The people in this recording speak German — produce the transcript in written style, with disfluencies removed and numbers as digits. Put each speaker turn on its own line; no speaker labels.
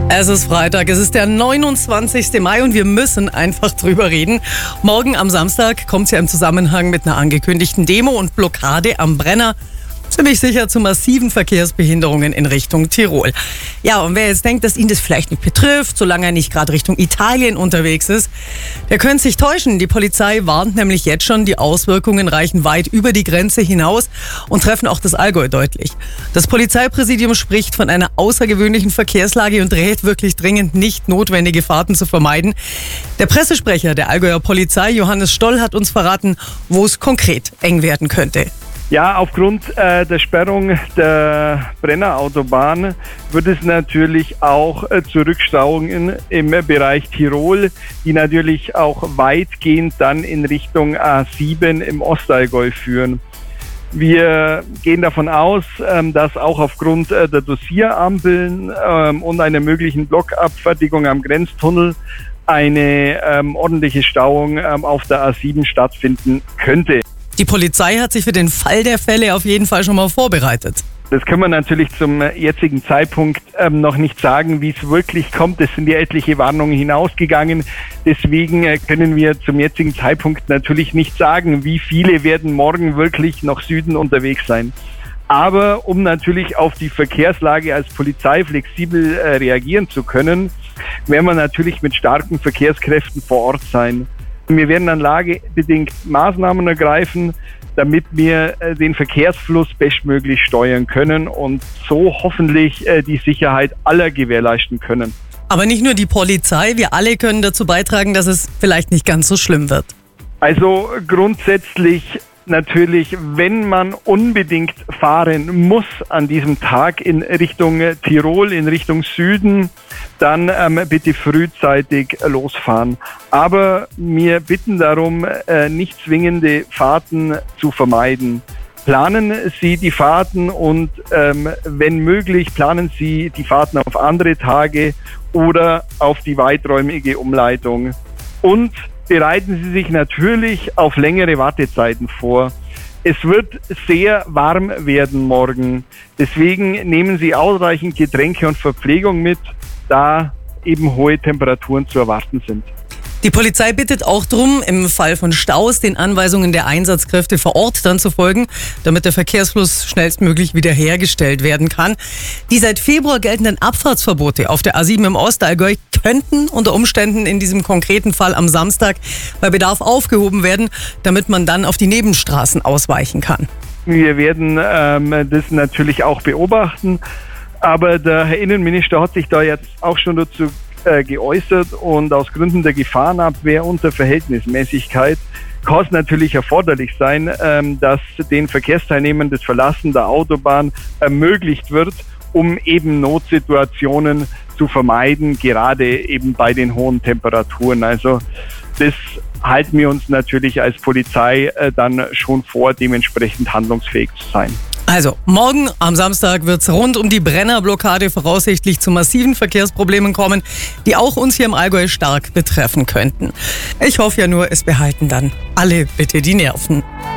Es ist Freitag, es ist der 29. Mai und wir müssen einfach drüber reden. Morgen am Samstag kommt es ja im Zusammenhang mit einer angekündigten Demo und Blockade am Brenner ziemlich sicher zu massiven Verkehrsbehinderungen in Richtung Tirol. Ja, und wer jetzt denkt, dass ihn das vielleicht nicht betrifft, solange er nicht gerade Richtung Italien unterwegs ist, der könnte sich täuschen. Die Polizei warnt nämlich jetzt schon, die Auswirkungen reichen weit über die Grenze hinaus und treffen auch das Allgäu deutlich. Das Polizeipräsidium spricht von einer außergewöhnlichen Verkehrslage und rät wirklich dringend, nicht notwendige Fahrten zu vermeiden. Der Pressesprecher der Allgäuer Polizei, Johannes Stoll, hat uns verraten, wo es konkret eng werden könnte.
Ja, aufgrund der Sperrung der Brennerautobahn wird es natürlich auch zu Rückstauungen im Bereich Tirol, die natürlich auch weitgehend dann in Richtung A7 im Ostallgäu führen. Wir gehen davon aus, dass auch aufgrund der Dosirampeln und einer möglichen Blockabfertigung am Grenztunnel eine ordentliche Stauung auf der A7 stattfinden könnte.
Die Polizei hat sich für den Fall der Fälle auf jeden Fall schon mal vorbereitet.
Das können wir natürlich zum jetzigen Zeitpunkt noch nicht sagen, wie es wirklich kommt. Es sind ja etliche Warnungen hinausgegangen. Deswegen können wir zum jetzigen Zeitpunkt natürlich nicht sagen, wie viele werden morgen wirklich nach Süden unterwegs sein. Aber um natürlich auf die Verkehrslage als Polizei flexibel reagieren zu können, werden wir natürlich mit starken Verkehrskräften vor Ort sein. Wir werden dann lagebedingt Maßnahmen ergreifen, damit wir den Verkehrsfluss bestmöglich steuern können und so hoffentlich die Sicherheit aller gewährleisten können.
Aber nicht nur die Polizei, wir alle können dazu beitragen, dass es vielleicht nicht ganz so schlimm wird.
Also grundsätzlich natürlich, wenn man unbedingt fahren muss an diesem Tag in Richtung Tirol, in Richtung Süden, dann bitte frühzeitig losfahren. Aber wir bitten darum, nicht zwingende Fahrten zu vermeiden. Planen Sie die Fahrten und wenn möglich, planen Sie die Fahrten auf andere Tage oder auf die weiträumige Umleitung. Und bereiten Sie sich natürlich auf längere Wartezeiten vor. Es wird sehr warm werden morgen. Deswegen nehmen Sie ausreichend Getränke und Verpflegung mit, da eben hohe Temperaturen zu erwarten sind.
Die Polizei bittet auch darum, im Fall von Staus den Anweisungen der Einsatzkräfte vor Ort dann zu folgen, damit der Verkehrsfluss schnellstmöglich wiederhergestellt werden kann. Die seit Februar geltenden Abfahrtsverbote auf der A7 im Ostallgäu könnten unter Umständen in diesem konkreten Fall am Samstag bei Bedarf aufgehoben werden, damit man dann auf die Nebenstraßen ausweichen kann.
Wir werden das natürlich auch beobachten, aber der Herr Innenminister hat sich da jetzt auch schon dazu geäußert und aus Gründen der Gefahrenabwehr und der Verhältnismäßigkeit kann es natürlich erforderlich sein, dass den Verkehrsteilnehmern das Verlassen der Autobahn ermöglicht wird, um eben Notsituationen zu vermeiden, gerade eben bei den hohen Temperaturen. Also das halten wir uns natürlich als Polizei dann schon vor, dementsprechend handlungsfähig zu sein.
Also, morgen am Samstag wird es rund um die Brennerblockade voraussichtlich zu massiven Verkehrsproblemen kommen, die auch uns hier im Allgäu stark betreffen könnten. Ich hoffe ja nur, es behalten dann alle bitte die Nerven.